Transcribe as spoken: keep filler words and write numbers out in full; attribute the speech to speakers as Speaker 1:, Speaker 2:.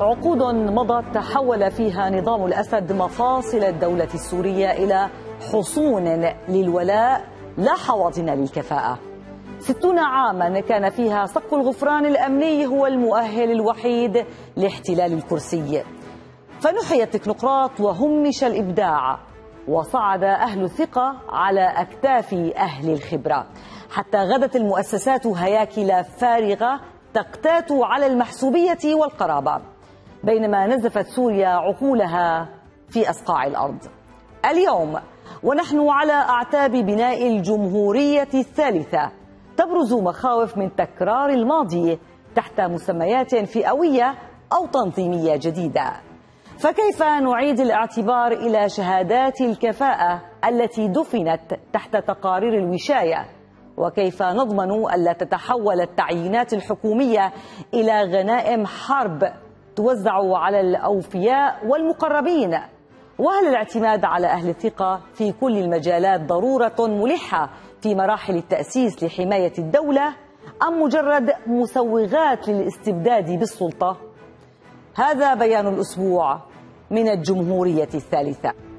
Speaker 1: عقود مضت تحول فيها نظام الأسد مفاصل الدولة السورية إلى حصون للولاء لا حواضن للكفاءة. ستون عاما كان فيها صك الغفران الأمني هو المؤهل الوحيد لاحتلال الكرسي، فنحي التكنوقراط وهمش الإبداع، وصعد أهل الثقة على أكتاف أهل الخبرة، حتى غدت المؤسسات هياكل فارغة تقتات على المحسوبية والقرابة، بينما نزفت سوريا عقولها في أصقاع الأرض. اليوم ونحن على أعتاب بناء الجمهورية الثالثة تبرز مخاوف من تكرار الماضي تحت مسميات فئوية أو تنظيمية جديدة. فكيف نعيد الاعتبار إلى شهادات الكفاءة التي دفنت تحت تقارير الوشاية؟ وكيف نضمن ألا تتحول التعيينات الحكومية إلى غنائم حرب توزع على الأوفياء والمقربين؟ وهل الاعتماد على أهل الثقة في كل المجالات ضرورة ملحة في مراحل التأسيس لحماية الدولة، أم مجرد مسوغات للاستبداد بالسلطة؟ هذا بيان الأسبوع من الجمهورية الثالثة.